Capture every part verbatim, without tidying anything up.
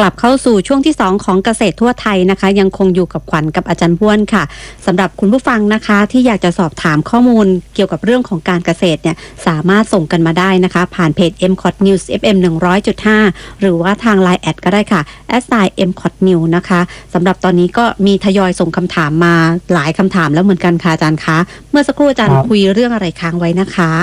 ลับเข้าสู่ช่วงที่สองของเกษตรทั่วไทยนะคะยังคงอยู่กับขวัญกับอาจารย์พ้วนค่ะสำหรับคุณผู้ฟังนะคะที่อยากจะสอบถามข้อมูลเกี่ยวกับเรื่องของการเกษตรเนี่ยสามารถส่งกันมาได้นะคะผ่านเพจ เอ็ม ซี โอ ที News เอฟ เอ็ม หนึ่งร้อยจุดห้า หรือว่าทาง ไลน์ แอดก็ได้ค่ะ แอท ไซน์ เอ็ม ซี โอ ที News นะคะสำหรับตอนนี้ก็มีทยอยส่งคำถามมาหลายคำถามแล้วเหมือนกันค่ะอาจารย์คะเมื่อสักครู่อาจารย์คุยเรื่องอะไรค้างไว้นะคะ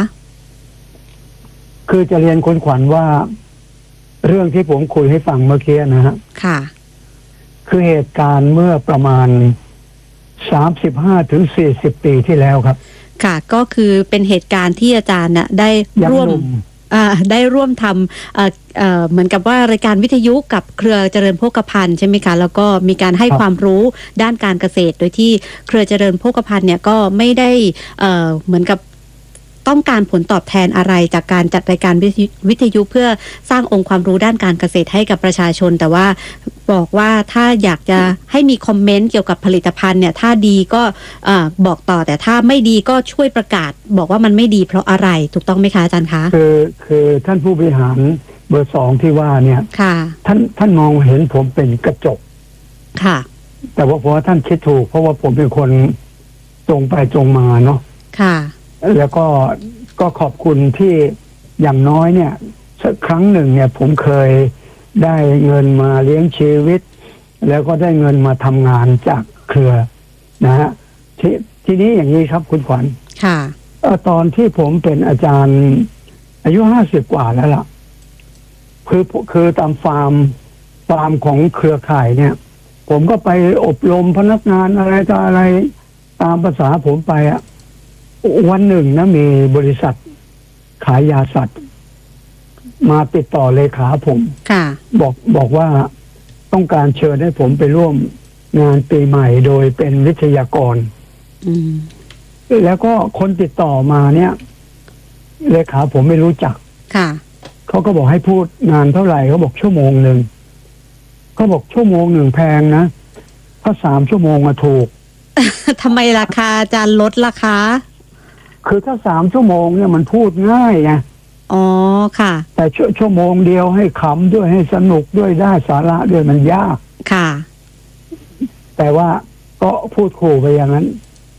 คือจะเรียนคุณขวัญว่าเรื่องที่ผมคุยให้ฟังเมื่อกี้นะฮะค่ะคือเหตุการณ์เมื่อประมาณสามสิบห้าถึงสี่สิบปีที่แล้วครับค่ะก็คือเป็นเหตุการณ์ที่อาจารย์น่ะได้ร่วมอ่าได้ร่วมทำเอ่อเอ่อเหมือนกับว่ารายการวิทยุกับเครือเจริญโภคภัณฑ์ใช่ไหมคะแล้วก็มีการให้ความรู้ด้านการเกษตรโดยที่เครือเจริญโภคภัณฑ์เนี่ยก็ไม่ได้เอ่อเหมือนกับต้องการผลตอบแทนอะไรจากการจัดรายการวิทยุเพื่อสร้างองค์ความรู้ด้านการเกษตรให้กับประชาชนแต่ว่าบอกว่าถ้าอยากจะให้มีคอมเมนต์เกี่ยวกับผลิตภัณฑ์เนี่ยถ้าดีก็บอกต่อแต่ถ้าไม่ดีก็ช่วยประกาศบอกว่ามันไม่ดีเพราะอะไรถูกต้องไหมคะอาจารย์คะคือคือท่านผู้บริหารเบอร์สองที่ว่าเนี่ยค่ะท่านท่านมองเห็นผมเป็นกระจกค่ะแต่ว่าผมว่าท่านคิดถูกเพราะว่าผมเป็นคนตรงไปตรงมาเนาะค่ะแล้วก็ก็ขอบคุณที่อย่างน้อยเนี่ยสักครั้งหนึ่งเนี่ยผมเคยได้เงินมาเลี้ยงชีวิตแล้วก็ได้เงินมาทำงานจากเครือนะฮะททีนี้อย่างนี้ครับคุณขวัญค่ะตอนที่ผมเป็นอาจารย์อายุห้าสิบกว่าแล้วล่ะคือคือตามฟาร์มฟาร์มของเครือข่ายเนี่ยผมก็ไปอบรมพนักงานอะไรต่ออะไรตามภาษาผมไปอะวันหนึ่งนะมีบริษัทขายยาสัตว์มาติดต่อเลขาผมบอกบอกว่าต้องการเชิญให้ผมไปร่วมงานปีใหม่โดยเป็นวิทยากรแล้วก็คนติดต่อมาเนี่ยเลขาผมไม่รู้จักเขาก็บอกให้พูดงานเท่าไหร่เขาบอกชั่วโมงหนึ่งเขาบอกชั่วโมงหนึ่งแพงนะถ้าสามชั่วโมงมาถูกทำไมราคาอาจารย์ลดราคาคือถ้าสามชั่วโมงเนี่ยมันพูดง่ายไงอ๋อค่ะแต่ชั่วชั่วโมงเดียวให้ขำด้วยให้สนุกด้วยได้สาระด้วยมันยากค่ะแต่ว่าก็พูดขู่ไปอย่างนั้น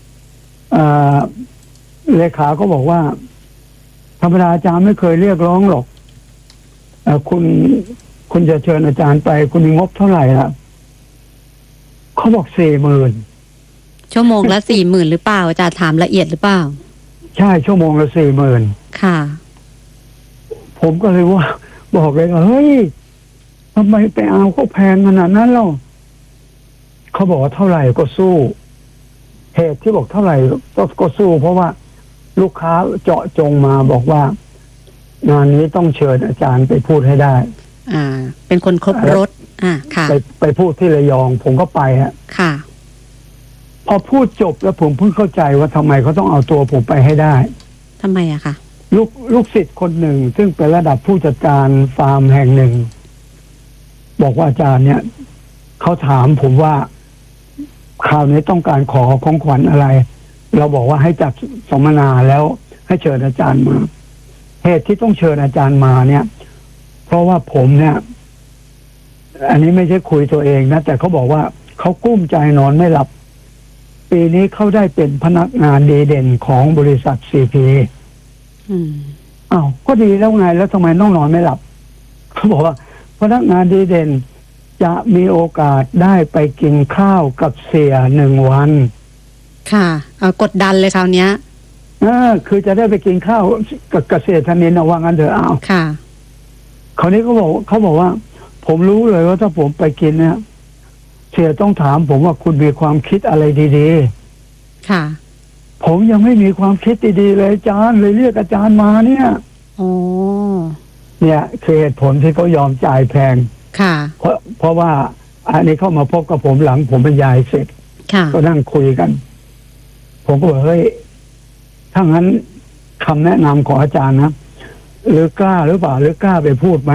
เลขาก็บอกว่าธรรมดาอาจารย์ไม่เคยเรียกร้องหรอกคุณคุณจะเชิญอาจารย์ไปคุณมีงบเท่าไหร่ล่ะเขาบอกสี่หมื่นชั่วโมงละสี่หมื่นหรือเปล่าอาจารย์ถามละเอียดหรือเปล่าใช่ชั่วโมงละสี่หมื่นค่ะผมก็เลยว่าบอกเลยว่าเฮ้ยทำไมไปเอาเขาแพงขนาดนั้นเล่าเขาบอกว่าเท่าไหร่ก็สู้เหตุที่บอกเท่าไหร่ก็ก็สู้เพราะว่าลูกค้าเจาะจงมาบอกว่างานนี้ต้องเชิญอาจารย์ไปพูดให้ได้อ่าเป็นคนครบรถอ่าค่ะไปไปพูดที่ระยองผมก็ไปฮะค่ะพอพูดจบแล้วผมเพิ่งเข้าใจว่าทำไมเขาต้องเอาตัวผมไปให้ได้ทำไมอะคะลูกลูกศิษย์คนหนึ่งซึ่งเป็นระดับผู้จัดการฟาร์มแห่งหนึ่งบอกว่าอาจารย์เนี่ยเขาถามผมว่าคราวนี้ต้องการขอของขวัญอะไรเราบอกว่าให้จัดสัมมนาแล้วให้เชิญอาจารย์มาเหตุที่ต้องเชิญอาจารย์มาเนี่ยเพราะว่าผมเนี่ยอันนี้ไม่ใช่คุยตัวเองนะแต่เขาบอกว่าเขากุ้มใจนอนไม่หลับปีนี้เขาได้เป็นพนักงานดีเด่นของบริษัท ซี พีอืมอ้าวก็ดีแล้วไงแล้วทำไมต้องนอนไม่หลับเขาบอกว่าพนักงานดีเด่นจะมีโอกาสได้ไปกินข้าวกับเสียหนึ่งวันค่ะเอากดดันเลยคราวนี้อ่าคือจะได้ไปกินข้าวกับเกษตรธนินเอาว่างั้นเถอะอ้าวค่ะคราวนี้เขาบอกเขาบอกว่าผมรู้เลยว่าถ้าผมไปกินเนี่ยเสียต้องถามผมว่าคุณมีความคิดอะไรดีๆค่ะผมยังไม่มีความคิดดีๆเลยอาจารย์เลยเรียกอาจารย์มาเนี่ยโอ้เนี่ยคือเหตุผลที่เขายอมจ่ายแพงค่ะเพราะเพราะว่าอันนี้เข้ามาพบกับผมหลังผมบรรยายเสร็จก็นั่งคุยกันผมก็บอกเฮ้ยถ้างั้นคำแนะนำของอาจารย์นะหรือกล้าหรือเปล่าหรือกล้าไปพูดไหม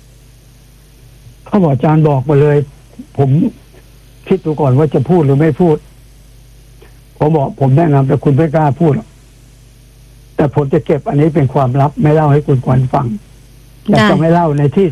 เขาบอกอาจารย์บอกมาเลยผมคิดดูก่อนว่าจะพูดหรือไม่พูดผมบอกผมแนะนำแต่คุณไม่กล้าพูดแต่ผมจะเก็บอันนี้เป็นความลับไม่เล่าให้คุณขวัญฟังแต่จะไม่เล่าในที่